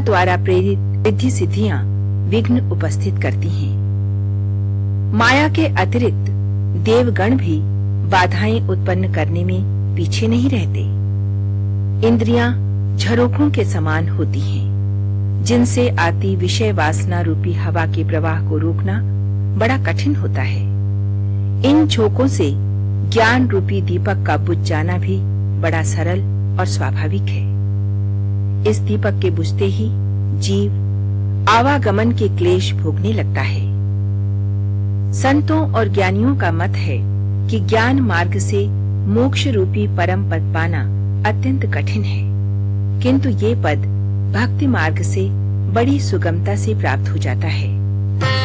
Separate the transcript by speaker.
Speaker 1: द्वारा प्रेरित रिद्धि सिद्धियां विघ्न उपस्थित करती हैं। माया के अतिरिक्त देवगण भी बाधाएं उत्पन्न करने में पीछे नहीं रहते। इंद्रियां झरोखों के समान होती हैं, जिनसे आती विषय वासना रूपी हवा के प्रवाह को रोकना बड़ा कठिन होता है। इन झोंकों से ज्ञान रूपी दीपक का बुझ जाना भी बड़ा सरल और स्वाभाविक है। इस दीपक के बुझते ही जीव आवागमन के क्लेश भोगने लगता है। संतों और ज्ञानियों का मत है कि ज्ञान मार्ग से मोक्ष रूपी परम पद पाना अत्यंत कठिन है, किंतु ये पद भक्ति मार्ग से बड़ी सुगमता से प्राप्त हो जाता है।